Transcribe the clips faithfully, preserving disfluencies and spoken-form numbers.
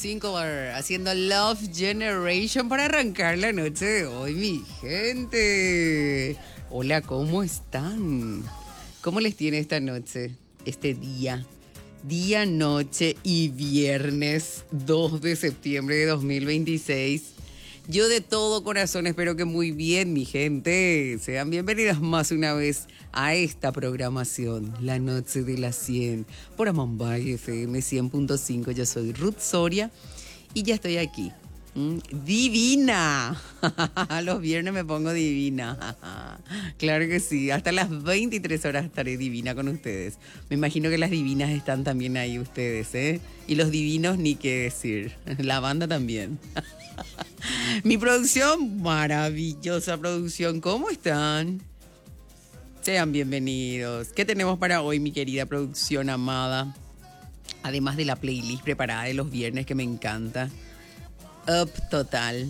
cinco haciendo Love Generation para arrancar la noche de hoy, mi gente. Hola, ¿cómo están? ¿Cómo les tiene esta noche, este día? Día, noche y viernes dos de septiembre de dos mil veintiséis. Yo de todo corazón espero que muy bien, mi gente. Sean bienvenidas más una vez a esta programación, La Noche de las cien, por Amambay F M cien punto cinco. Yo soy Ruth Soria y ya estoy aquí. ¿Mm? ¡Divina! Los viernes me pongo divina. Claro que sí, hasta las veintitrés horas estaré divina con ustedes. Me imagino que las divinas están también ahí ustedes, ¿eh? Y los divinos ni qué decir. La banda también. Mi producción, maravillosa producción. ¿Cómo están? Sean bienvenidos. ¿Qué tenemos para hoy, mi querida producción amada? Además de la playlist preparada de los viernes que me encanta. Up total.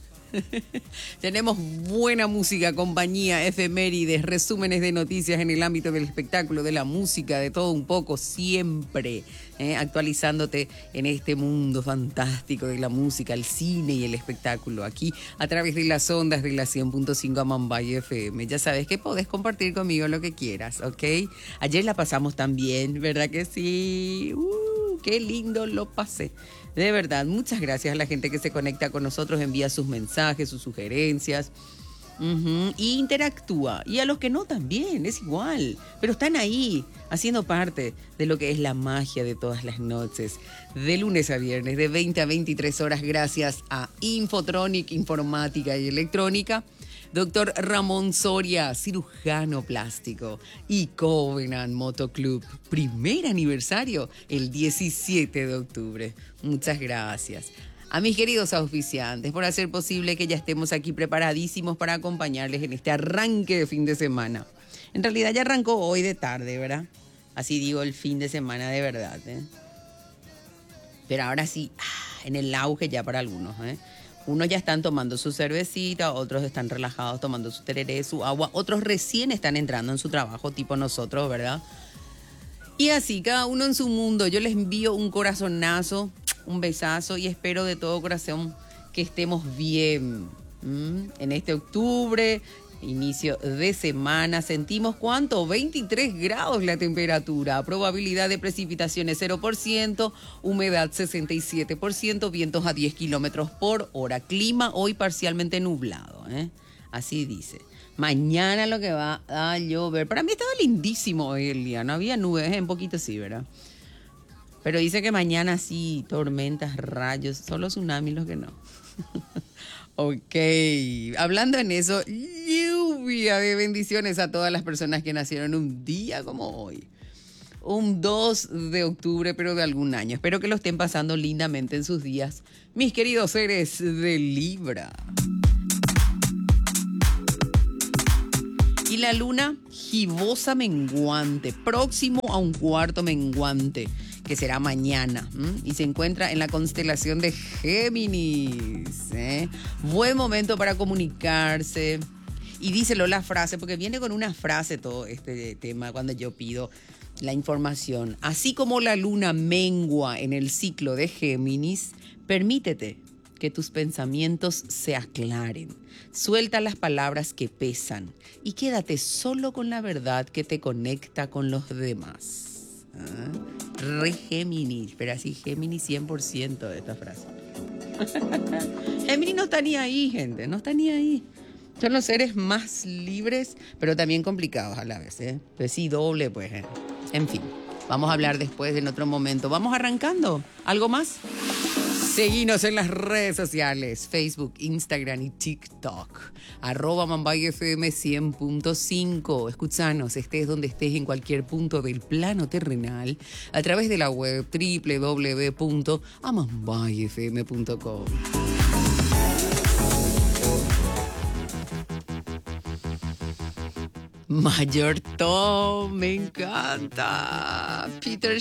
Tenemos buena música, compañía, efemérides, resúmenes de noticias en el ámbito del espectáculo, de la música, de todo un poco, siempre eh, actualizándote en este mundo fantástico de la música, el cine y el espectáculo, aquí a través de las ondas de la cien punto cinco Amambay F M. Ya sabes que podés compartir conmigo lo que quieras, ¿ok? Ayer la pasamos tan bien, ¿verdad que sí? Uh, qué lindo lo pasé. De verdad, muchas gracias a la gente que se conecta con nosotros, envía sus mensajes, sus sugerencias, uh-huh, y interactúa. Y a los que no también, es igual. Pero están ahí, haciendo parte de lo que es la magia de todas las noches. De lunes a viernes, de veinte a veintitrés horas, gracias a Infotronic, Informática y Electrónica. Doctor Ramón Soria, cirujano plástico, y Covenant Motoclub, primer aniversario, el diecisiete de octubre. Muchas gracias. A mis queridos auspiciantes por hacer posible que ya estemos aquí preparadísimos para acompañarles en este arranque de fin de semana. En realidad ya arrancó hoy de tarde, ¿verdad? Así digo, el fin de semana de verdad, ¿eh? Pero ahora sí, en el auge ya para algunos, ¿eh? Unos ya están tomando su cervecita, otros están relajados tomando su tereré, su agua, otros recién están entrando en su trabajo, tipo nosotros, ¿verdad? Y así, cada uno en su mundo. Yo les envío un corazonazo, un besazo y espero de todo corazón que estemos bien. ¿Mm? En este octubre, inicio de semana, sentimos ¿cuánto? veintitrés grados la temperatura, probabilidad de precipitaciones cero por ciento, humedad sesenta y siete por ciento, vientos a diez kilómetros por hora. Clima hoy parcialmente nublado, ¿eh? Así dice. Mañana lo que va a llover. Para mí estaba lindísimo hoy el día, no había nubes, un poquito sí, ¿verdad? Pero dice que mañana sí, tormentas, rayos, solo tsunamis los que no. Ok, hablando en eso, lluvia de bendiciones a todas las personas que nacieron un día como hoy. Un dos de octubre, pero de algún año. Espero que lo estén pasando lindamente en sus días, mis queridos seres de Libra. Y la luna gibosa menguante, próximo a un cuarto menguante, que será mañana, ¿m? Y se encuentra en la constelación de Géminis, ¿eh? Buen momento para comunicarse. Y díselo la frase, porque viene con una frase todo este tema cuando yo pido la información. Así como la luna mengua en el ciclo de Géminis, permítete que tus pensamientos se aclaren. Suelta las palabras que pesan y quédate solo con la verdad que te conecta con los demás. ¿Ah? Re Géminis, pero así Géminis cien por ciento de esta frase. Géminis no está ni ahí, gente, no está ni ahí. Son los seres más libres, pero también complicados a la vez, ¿eh? Pues sí, doble, pues. ¿eh? En fin, vamos a hablar después en otro momento. ¿Vamos arrancando? ¿Algo más? Seguinos en las redes sociales, Facebook, Instagram y TikTok. Arroba Amambay F M cien punto cinco. Escuchanos, estés donde estés, en cualquier punto del plano terrenal, a través de la web doble u doble u doble u punto amambay f m punto com. Mayor Tom, me encanta. Peter